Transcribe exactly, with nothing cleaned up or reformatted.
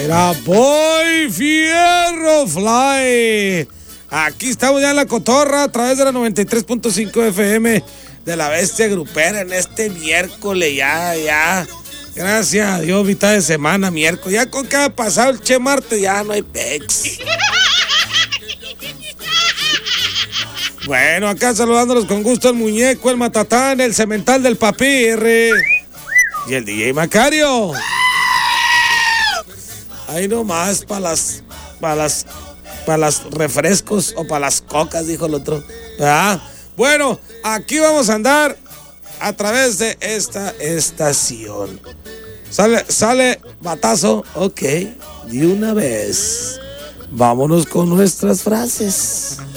Era Boy Fierro Fly. Aquí estamos ya en La Cotorra a través de la noventa y tres punto cinco F M de La Bestia Grupera en este miércoles. Ya, ya. Gracias a Dios, mitad de semana, miércoles. Ya con que ha pasado el Che Martes, ya no hay pex. Bueno, acá saludándolos con gusto el muñeco, el matatán, el cemental del papirri y el D J Macario. Ahí nomás para las, para las, para las refrescos o para las cocas, dijo el otro. ¿Verdad? Bueno, aquí vamos a andar a través de esta estación. Sale, sale batazo, ok, de una vez. Vámonos con nuestras frases.